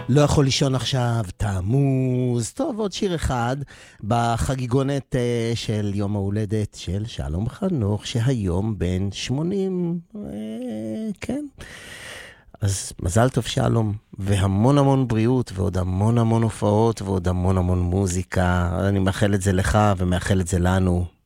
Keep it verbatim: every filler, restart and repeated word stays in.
לא יכול לישון עכשיו, תעמוז. טוב, עוד שיר אחד בחגיגונת uh, של יום ההולדת של שלום חנוך, שהיום בן שמונים. Uh, כן. אז מזל טוב שלום, והמון המון בריאות, ועוד המון המון הופעות, ועוד המון המון מוזיקה. אני מאחל את זה לך ומאחל את זה לנו.